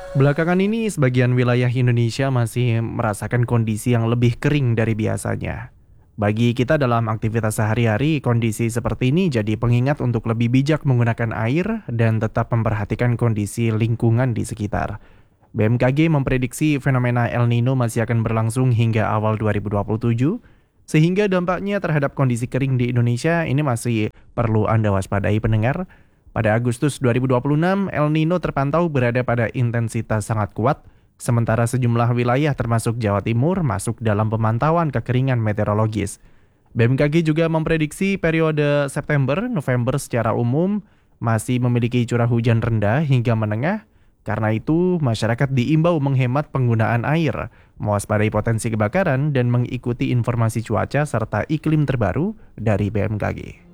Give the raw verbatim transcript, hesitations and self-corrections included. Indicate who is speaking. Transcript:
Speaker 1: Belakangan ini, sebagian wilayah Indonesia masih merasakan kondisi yang lebih kering dari biasanya. Bagi kita dalam aktivitas sehari-hari, kondisi seperti ini jadi pengingat untuk lebih bijak menggunakan air dan tetap memperhatikan kondisi lingkungan di sekitar. B M K G memprediksi fenomena El Nino masih akan berlangsung hingga awal dua ribu dua puluh tujuh, sehingga dampaknya terhadap kondisi kering di Indonesia ini masih perlu Anda waspadai pendengar. Pada Agustus dua ribu dua puluh enam, El Nino terpantau berada pada intensitas sangat kuat, sementara sejumlah wilayah termasuk Jawa Timur masuk dalam pemantauan kekeringan meteorologis. B M K G juga memprediksi periode September-November secara umum masih memiliki curah hujan rendah hingga menengah. Karena itu, masyarakat diimbau menghemat penggunaan air, mewaspadai potensi kebakaran, dan mengikuti informasi cuaca serta iklim terbaru dari B M K G.